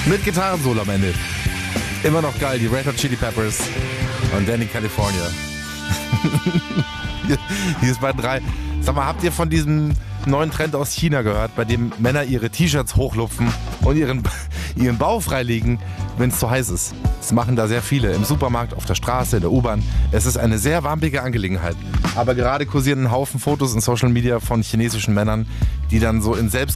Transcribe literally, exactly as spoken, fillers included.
Mit Gitarrensolo am Ende. Immer noch geil, die Red Hot Chili Peppers und Danny California. hier, hier ist bei drei. Sag mal, habt ihr von diesem neuen Trend aus China gehört, bei dem Männer ihre T-Shirts hochlupfen und ihren, ihren Bauch freilegen, wenn es zu heiß ist? Das machen da sehr viele. Im Supermarkt, auf der Straße, in der U-Bahn. Es ist eine sehr warmbige Angelegenheit. Aber gerade kursieren ein Haufen Fotos in Social Media von chinesischen Männern, die dann so in selbst